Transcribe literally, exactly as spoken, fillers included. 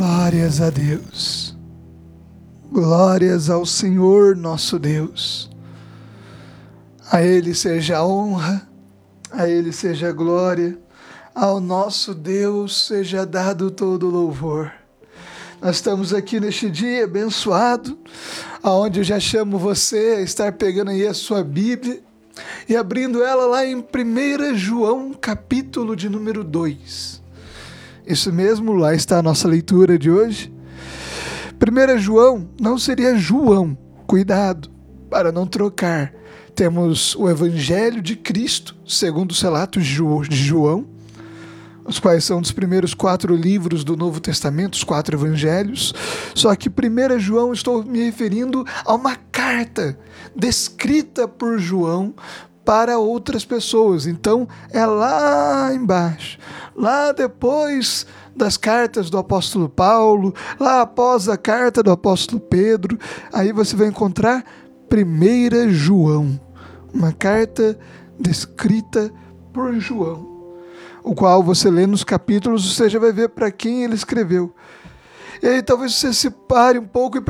Glórias a Deus, glórias ao Senhor nosso Deus. A Ele seja a honra, a Ele seja a glória, ao nosso Deus seja dado todo o louvor. Nós estamos aqui neste dia abençoado, aonde eu já chamo você a estar pegando aí a sua Bíblia e abrindo ela lá em primeiro João, capítulo de número dois. Isso mesmo, lá está a nossa leitura de hoje. primeiro João não seria João, cuidado, para não trocar. Temos o Evangelho de Cristo, segundo os relatos de João, os quais são dos primeiros quatro livros do Novo Testamento, os quatro evangelhos. Só que primeiro João, estou me referindo a uma carta descrita por João para outras pessoas. Então, é lá embaixo, lá depois das cartas do apóstolo Paulo, lá após a carta do apóstolo Pedro, aí você vai encontrar primeiro João, uma carta descrita por João, o qual você lê nos capítulos, você já vai ver para quem ele escreveu. E aí talvez você se pare um pouco e